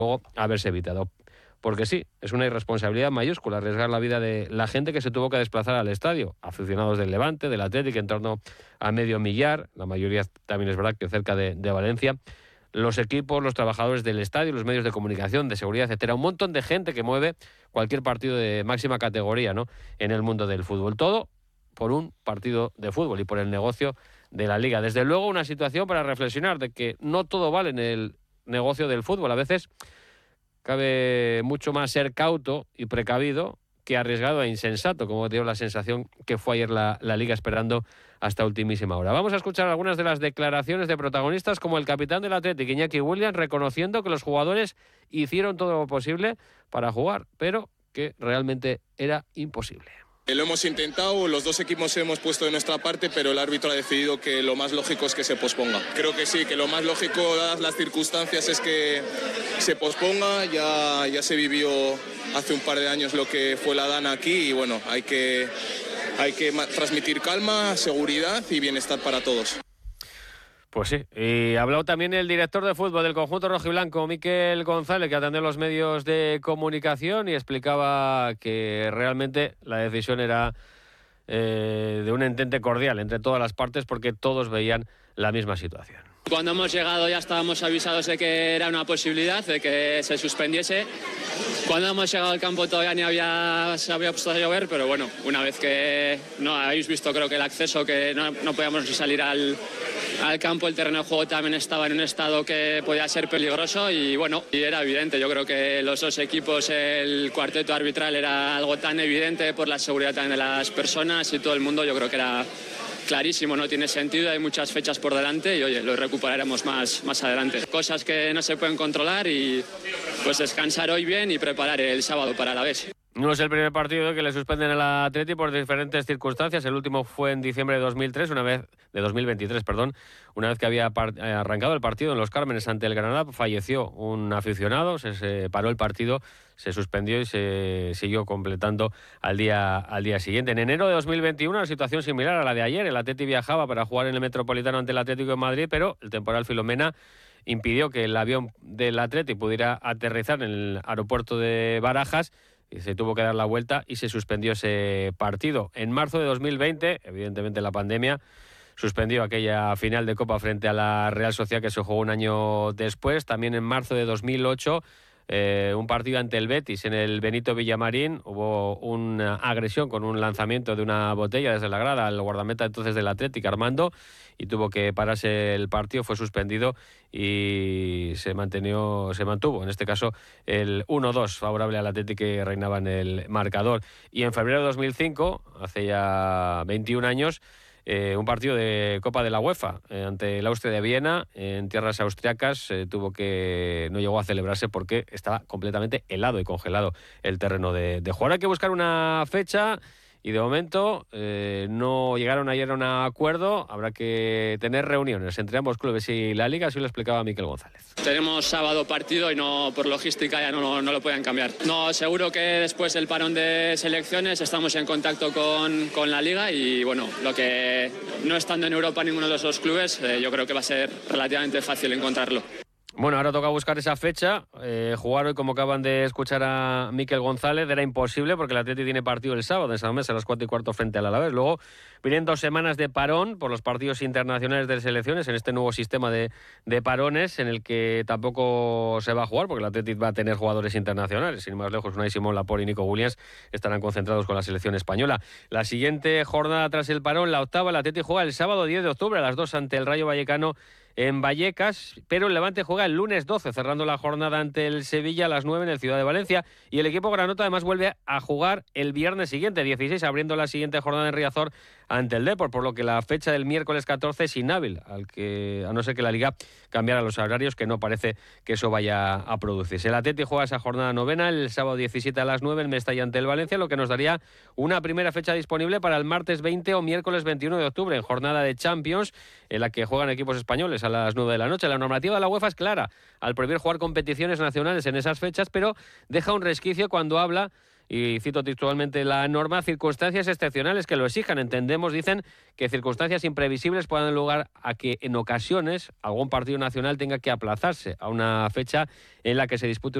haberse evitado. Porque sí, es una irresponsabilidad mayúscula arriesgar la vida de la gente que se tuvo que desplazar al estadio. Aficionados del Levante, del Atlético, en torno a medio millar, la mayoría también es verdad que cerca de Valencia. Los equipos, los trabajadores del estadio, los medios de comunicación, de seguridad, etcétera. Un montón de gente que mueve cualquier partido de máxima categoría, ¿no?, en el mundo del fútbol. Todo por un partido de fútbol y por el negocio de la Liga. Desde luego, una situación para reflexionar de que no todo vale en el negocio del fútbol. A veces cabe mucho más ser cauto y precavido que arriesgado e insensato, como dio la sensación que fue ayer la Liga, esperando hasta ultimísima hora. Vamos a escuchar algunas de las declaraciones de protagonistas, como el capitán del Athletic, Iñaki Williams, reconociendo que los jugadores hicieron todo lo posible para jugar, pero que realmente era imposible. Lo hemos intentado, los dos equipos hemos puesto de nuestra parte, pero el árbitro ha decidido que lo más lógico es que se posponga. Creo que sí, que lo más lógico, dadas las circunstancias, es que se posponga. Ya se vivió hace un par de años lo que fue la Dana aquí y bueno, hay que transmitir calma, seguridad y bienestar para todos. Pues sí, y ha hablado también el director de fútbol del conjunto rojiblanco, Mikel González, que atendió los medios de comunicación y explicaba que realmente la decisión era de un entente cordial entre todas las partes, porque todos veían la misma situación. Cuando hemos llegado ya estábamos avisados de que era una posibilidad, de que se suspendiese. Cuando hemos llegado al campo todavía se había puesto a llover, pero bueno, una vez que no habéis visto, creo que el acceso, que no podíamos ni salir al campo, el terreno de juego también estaba en un estado que podía ser peligroso y bueno, y era evidente. Yo creo que los dos equipos, el cuarteto arbitral era algo tan evidente por la seguridad también de las personas y todo el mundo. Yo creo que era clarísimo, no tiene sentido, hay muchas fechas por delante y oye, lo recuperaremos más adelante. Cosas que no se pueden controlar y pues descansar hoy bien y preparar el sábado para la vez. No es el primer partido que le suspenden al Atleti por diferentes circunstancias. El último fue en diciembre de 2023, una vez que había arrancado el partido en Los Cármenes ante el Granada, falleció un aficionado, se separó el partido, se suspendió y se siguió completando al día siguiente. En enero de 2021, una situación similar a la de ayer. El Atleti viajaba para jugar en el Metropolitano ante el Atlético de Madrid, pero el temporal Filomena impidió que el avión del Atleti pudiera aterrizar en el aeropuerto de Barajas y se tuvo que dar la vuelta y se suspendió ese partido. En marzo de 2020, evidentemente la pandemia suspendió aquella final de Copa frente a la Real Sociedad, que se jugó un año después. También en marzo de 2008, un partido ante el Betis en el Benito Villamarín, hubo una agresión con un lanzamiento de una botella desde la grada al guardameta entonces del Atlético, Armando, y tuvo que pararse el partido, fue suspendido y se mantuvo, en este caso, el 1-2 favorable al Atlético, que reinaba en el marcador. Y en febrero de 2005, hace ya 21 años, un partido de Copa de la UEFA ante el Austria de Viena en tierras austriacas, no llegó a celebrarse porque estaba completamente helado y congelado el terreno de jugar. Hay que buscar una fecha y de momento no llegaron ayer a un acuerdo. Habrá que tener reuniones entre ambos clubes y la Liga, así lo explicaba Mikel González. Tenemos sábado partido y no, por logística ya no lo pueden cambiar. No, seguro que después del parón de selecciones estamos en contacto con la Liga y bueno, lo que no estando en Europa ninguno de los dos clubes, yo creo que va a ser relativamente fácil encontrarlo. Bueno, ahora toca buscar esa fecha. Jugar hoy, como acaban de escuchar a Mikel González, era imposible porque el Atleti tiene partido el sábado en San Mamés a las 4:15 frente al Alavés. Luego vienen 2 semanas de parón por los partidos internacionales de selecciones en este nuevo sistema de parones, en el que tampoco se va a jugar porque el Atleti va a tener jugadores internacionales. Sin más lejos, Unai Simón, Laporte y Nico Williams estarán concentrados con la selección española. La siguiente jornada tras el parón, la octava, el Atleti juega el sábado 10 de octubre a las 2 ante el Rayo Vallecano en Vallecas, pero el Levante juega el lunes 12, cerrando la jornada ante el Sevilla a las 9 en el Ciudad de Valencia, y el equipo granota además vuelve a jugar el viernes siguiente, 16, abriendo la siguiente jornada en Riazor ante el Depor, por lo que la fecha del miércoles 14 es inhábil, a no ser que la Liga cambiara los horarios, que no parece que eso vaya a producirse. El Atleti juega esa jornada novena el sábado 17 a las 9 en Mestalla ante el Valencia, lo que nos daría una primera fecha disponible para el martes 20 o miércoles 21 de octubre, en jornada de Champions, en la que juegan equipos españoles a las 9 de la noche. La normativa de la UEFA es clara al prohibir jugar competiciones nacionales en esas fechas, pero deja un resquicio cuando habla y cito textualmente la norma, circunstancias excepcionales que lo exijan. Entendemos, dicen, que circunstancias imprevisibles puedan dar lugar a que en ocasiones algún partido nacional tenga que aplazarse a una fecha en la que se dispute